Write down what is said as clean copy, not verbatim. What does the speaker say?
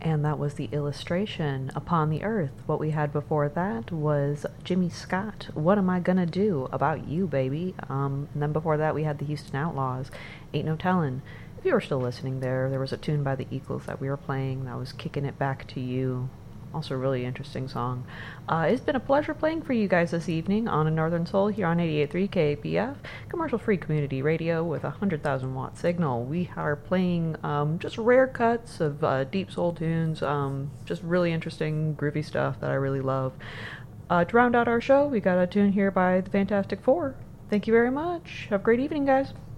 And that was the illustration, Upon the Earth. What we had before that was Jimmy Scott, What Am I Gonna Do About You, Baby? And then before that we had the Houston Outlaws, Ain't No Tellin'. If you were still listening there was a tune by the Eagles that we were playing that was Kicking It Back to You. Also a really interesting song. It's been a pleasure playing for you guys this evening on A Northern Soul here on 88.3 KPF, commercial-free community radio with a 100,000 watt signal. We are playing just rare cuts of deep soul tunes, just really interesting, groovy stuff that I really love. To round out our show, we got a tune here by the Fantastic Four. Thank you very much. Have a great evening, guys.